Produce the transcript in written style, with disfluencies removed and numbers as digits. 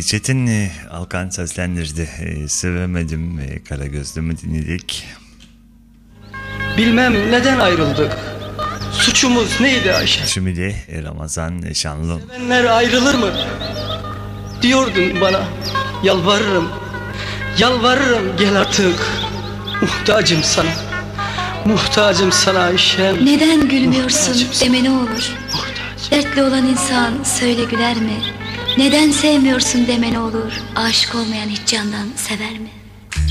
Çetin Alkan seslendirdi. Sevemedim Karagözlüm'ü dinledik. Bilmem neden ayrıldık. Suçumuz neydi Ayşe? Şimdi de Ramazan Şanlı. Sevenler ayrılır mı? Diyordun bana. Yalvarırım. Yalvarırım gel artık. Muhtacım sana. Muhtacım sana Ayşem. Neden gülmüyorsun Muhtacım deme ne olur. Muhtacım. Dertli olan insan söyle güler mi? Neden sevmiyorsun deme ne olur. Aşık olmayan hiç candan sever mi?